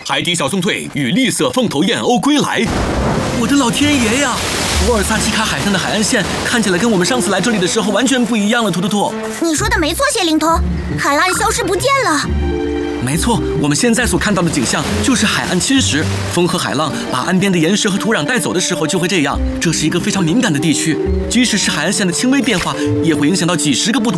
海底小松退与绿色凤头燕鸥归来。 我的老天爷呀！博尔萨基卡海上的海岸线看起来跟我们上次来这里的时候完全不一样了，图图图。 你说的没错，谢灵通，海岸消失不见了。 没错，我们现在所看到的景象就是海岸侵蚀，风和海浪把岸边的岩石和土壤带走的时候就会这样。这是一个非常敏感的地区，即使是海岸线的轻微变化，也会影响到几十个不同